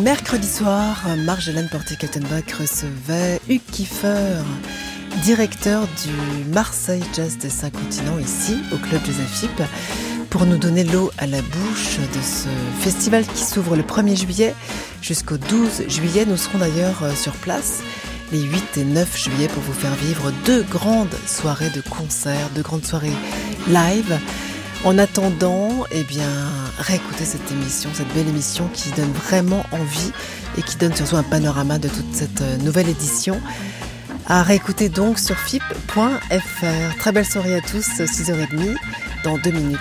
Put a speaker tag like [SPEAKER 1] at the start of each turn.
[SPEAKER 1] mercredi soir, Marjolaine Porté-Kaltenbach recevait Hugues Kiefer, directeur du Marseille Jazz des 5 continents, ici, au Club Jazz AFIP, pour nous donner l'eau à la bouche de ce festival qui s'ouvre le 1er juillet jusqu'au 12 juillet. Nous serons d'ailleurs sur place les 8 et 9 juillet pour vous faire vivre 2 grandes soirées de concerts, 2 grandes soirées live. En attendant, réécoutez cette émission, cette belle émission qui donne vraiment envie et qui donne surtout un panorama de toute cette nouvelle édition. À réécouter donc sur fip.fr. Très belle soirée à tous, 6h30, dans 2 minutes.